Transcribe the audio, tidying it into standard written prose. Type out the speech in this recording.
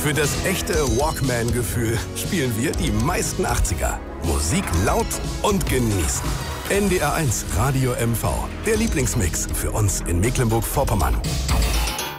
Für das echte Walkman-Gefühl spielen wir die meisten 80er. Musik laut und genießen. NDR 1 Radio MV. Der Lieblingsmix für uns in Mecklenburg-Vorpommern.